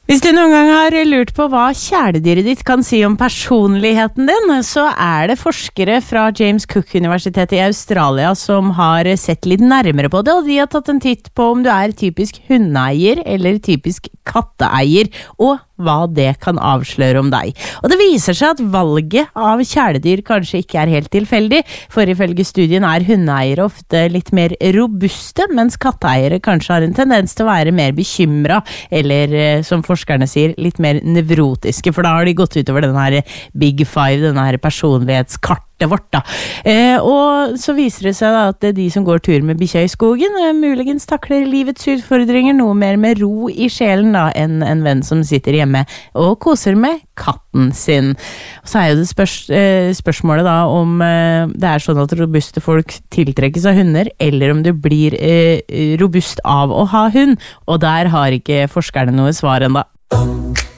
Hvis du noen gang har lurt på hva kjæledyret ditt kan si om personligheten din, så det forskere fra James Cook-universitetet i Australia som har sett litt nærmere på det, og de har tatt en titt på om du typisk hundeeier eller typisk katteeier, og hva det kan avsløre om deg. Og det viser seg at valget av kjæledyr kanskje ikke helt tilfeldig, for ifølge studien hundeeiere ofte litt mer robuste, mens katteeiere kanskje har en tendens til å være mer bekymret, eller som forskerne sier, litt mer nevrotiske, for da har de gått utover denne her Big Five, denne her personlighetskartet vårt da. Og så viser det seg da at de som går tur med bikkja i skogen muligens takler livets utfordringer noe mer med ro i sjelen da enn en venn som sitter hjemme og koser med katten sin. Og så jo det spørsmålet da om det sånn at robuste folk tiltrekkes av hunder, eller om du blir robust av å ha hund, og der har ikke forskerne noe svar enda.